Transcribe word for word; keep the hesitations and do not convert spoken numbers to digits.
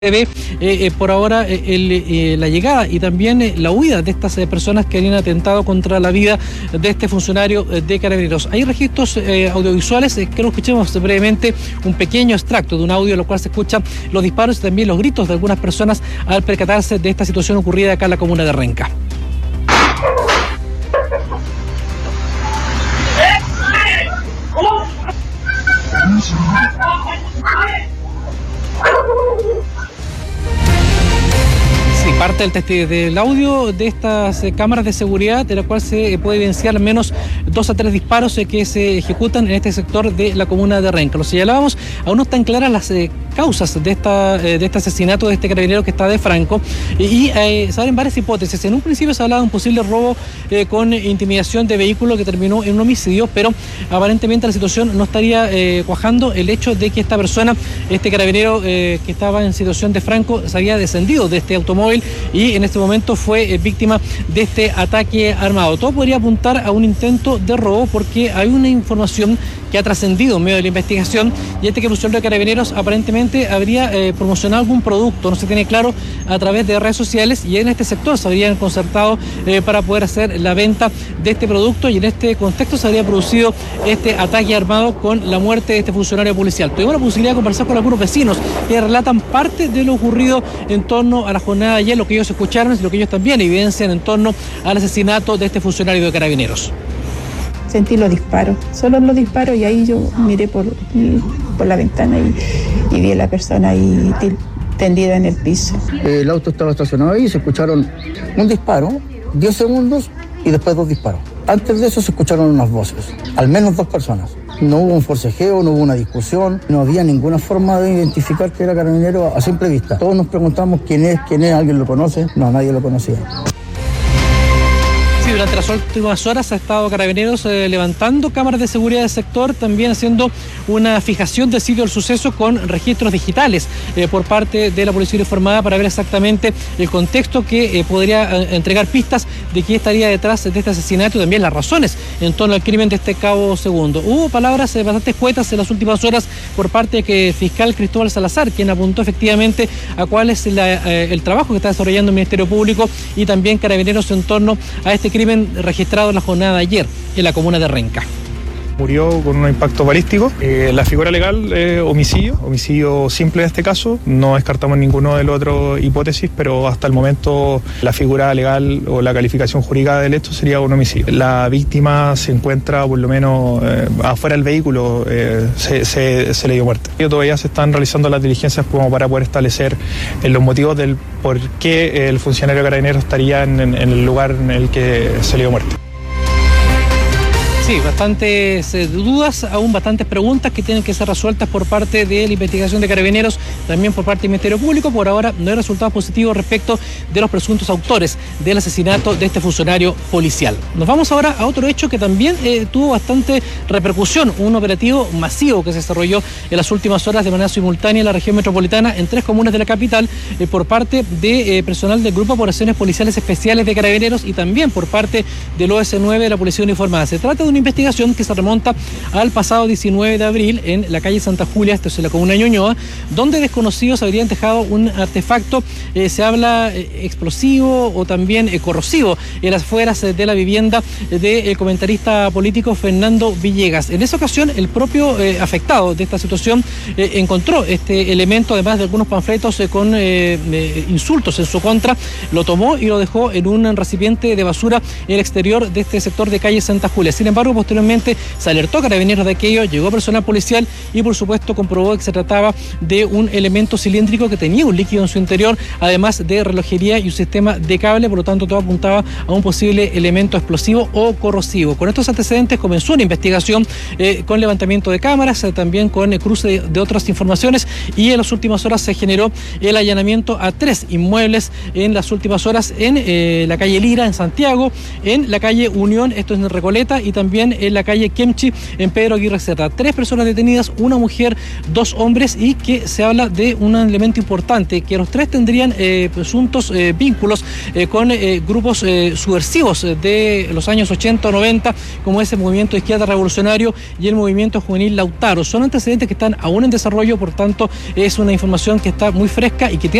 Se ve eh, eh, por ahora eh, el, eh, la llegada y también eh, la huida de estas eh, personas que habían atentado contra la vida de este funcionario eh, de Carabineros. Hay registros eh, audiovisuales, eh, que lo escuchemos brevemente, un pequeño extracto de un audio en lo cual se escuchan los disparos y también los gritos de algunas personas al percatarse de esta situación ocurrida acá en la comuna de Renca. Sí, parte del, testi- del audio de estas eh, cámaras de seguridad, de la cual se eh, puede evidenciar al menos dos a tres disparos eh, que se ejecutan en este sector de la comuna de Renca. Lo señalábamos, aún no están claras las eh, causas de, esta, eh, de este asesinato de este carabinero que está de Franco, y, y eh, se abren varias hipótesis. En un principio se hablaba de un posible robo eh, con intimidación de vehículo que terminó en un homicidio, pero aparentemente la situación no estaría eh, cuajando el hecho de que esta persona, este carabinero eh, que estaba en situación de Franco, se había descendido de este automóvil y en este momento fue eh, víctima de este ataque armado. Todo podría apuntar a un intento de robo porque hay una información que ha trascendido en medio de la investigación, y este que el funcionario de Carabineros aparentemente habría eh, promocionado algún producto, no se tiene claro, a través de redes sociales, y en este sector se habrían concertado eh, para poder hacer la venta de este producto, y en este contexto se habría producido este ataque armado con la muerte de este funcionario policial. Tuvimos la posibilidad de conversar con algunos vecinos que relatan parte de lo ocurrido en torno a la jornada de ayer, lo que ellos escucharon y lo que ellos también evidencian en torno al asesinato de este funcionario de Carabineros. Sentí los disparos, solo los disparos, y ahí yo miré por, por la ventana y, y vi a la persona ahí tendida en el piso. El auto estaba estacionado ahí y se escucharon un disparo, diez segundos y después dos disparos. Antes de eso se escucharon unas voces, al menos dos personas. No hubo un forcejeo, no hubo una discusión, no había ninguna forma de identificar que era carabinero a simple vista. Todos nos preguntamos quién es, quién es, alguien lo conoce, no, nadie lo conocía. Durante las últimas horas ha estado Carabineros eh, levantando cámaras de seguridad del sector, también haciendo una fijación del sitio del suceso con registros digitales eh, por parte de la Policía Uniformada para ver exactamente el contexto que eh, podría eh, entregar pistas de quién estaría detrás de este asesinato y también las razones en torno al crimen de este cabo segundo. Hubo palabras eh, bastante escuetas en las últimas horas por parte del fiscal Cristóbal Salazar, quien apuntó efectivamente a cuál es la, eh, el trabajo que está desarrollando el Ministerio Público y también Carabineros en torno a este crimen registrado en la jornada de ayer en la comuna de Renca. Murió con un impacto balístico. Eh, la figura legal, eh, homicidio, homicidio simple en este caso. No descartamos ninguna de las otras hipótesis, pero hasta el momento la figura legal o la calificación jurídica del hecho sería un homicidio. La víctima se encuentra por lo menos eh, afuera del vehículo, eh, se, se, se le dio muerte. Todavía se están realizando las diligencias como para poder establecer eh, los motivos del por qué el funcionario carabinero estaría en, en, en el lugar en el que se le dio muerte. Sí, bastantes eh, dudas, aún bastantes preguntas que tienen que ser resueltas por parte de la investigación de Carabineros, también por parte del Ministerio Público. Por ahora no hay resultados positivos respecto de los presuntos autores del asesinato de este funcionario policial. Nos vamos ahora a otro hecho que también eh, tuvo bastante repercusión, un operativo masivo que se desarrolló en las últimas horas de manera simultánea en la región metropolitana en tres comunas de la capital eh, por parte de eh, personal del Grupo de Operaciones Policiales Especiales de Carabineros y también por parte del O S nueve de la Policía Uniformada. Se trata de una investigación que se remonta al pasado diecinueve de abril en la calle Santa Julia, esto es en la comuna de Ñuñoa, donde desconocidos habrían dejado un artefacto, eh, se habla eh, explosivo o también eh, corrosivo en las afueras eh, de la vivienda del comentarista político Fernando Villegas. En esa ocasión el propio eh, afectado de esta situación eh, encontró este elemento, además de algunos panfletos eh, con eh, eh, insultos en su contra, lo tomó y lo dejó en un recipiente de basura en el exterior de este sector de calle Santa Julia. Sin embargo, posteriormente se alertó a Carabineros de aquello, llegó personal policial y por supuesto comprobó que se trataba de un elemento cilíndrico que tenía un líquido en su interior, además de relojería y un sistema de cable, por lo tanto todo apuntaba a un posible elemento explosivo o corrosivo. Con estos antecedentes comenzó una investigación eh, con levantamiento de cámaras, eh, también con el cruce de, de otras informaciones, y en las últimas horas se generó el allanamiento a tres inmuebles en las últimas horas en eh, la calle Lira, en Santiago, en la calle Unión, esto es en Recoleta, y también también en la calle Kemchi, en Pedro Aguirre Cerda. Tres personas detenidas, una mujer, dos hombres, y que se habla de un elemento importante, que los tres tendrían eh, presuntos eh, vínculos eh, con eh, grupos eh, subversivos de los años ochenta o noventa, como ese movimiento de izquierda revolucionario y el movimiento juvenil Lautaro. Son antecedentes que están aún en desarrollo, por tanto es una información que está muy fresca y que tiene